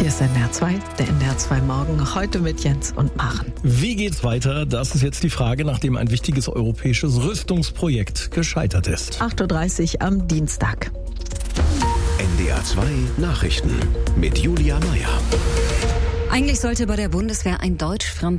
Hier ist NDR 2, der NDR 2 Morgen, heute mit Jens und Maren. Wie geht's weiter? Das ist jetzt die Frage, nachdem ein wichtiges europäisches Rüstungsprojekt gescheitert ist. 8.30 Uhr am Dienstag. NDR 2 Nachrichten mit Julia Meyer. Eigentlich sollte bei der Bundeswehr ein deutsch-französisches